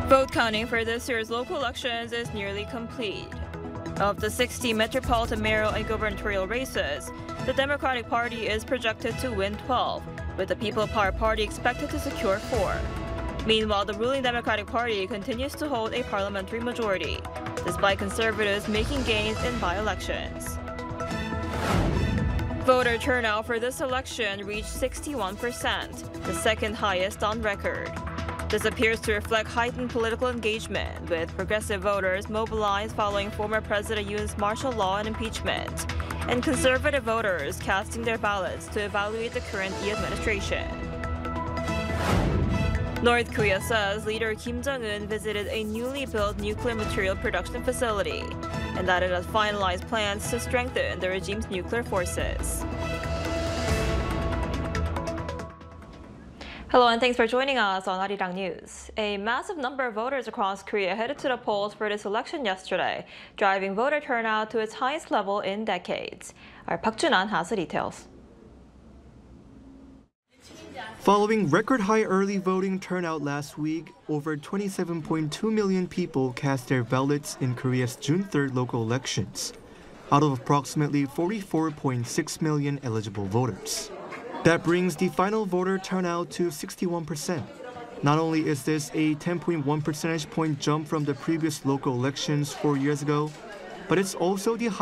Vote counting for this year's local elections is nearly complete. Of the 60 metropolitan mayoral and gubernatorial races, the Democratic Party is projected to win 12, with the People Power Party expected to secure 4. Meanwhile, the ruling Democratic Party continues to hold a parliamentary majority, despite conservatives making gains in by-elections. Voter turnout for this election reached 61%, the second highest on record. This appears to reflect heightened political engagement, with progressive voters mobilized following former President Yoon's martial law and impeachment, and conservative voters casting their ballots to evaluate the current Lee administration. North Korea says leader Kim Jong-un visited a newly built nuclear material production facility, and that it has finalized plans to strengthen the regime's nuclear forces. Hello and thanks for joining us on Arirang News. A massive number of voters across Korea headed to the polls for this election yesterday, driving voter turnout to its highest level in decades. Our Park Jun-an has the details. Following record-high early voting turnout last week, over 27.2 million people cast their ballots in Korea's June 3rd local elections, out of approximately 44.6 million eligible voters. That brings the final voter turnout to 61%. Not only is this a 10.1 percentage point jump from the previous local elections 4 years ago, but it's also the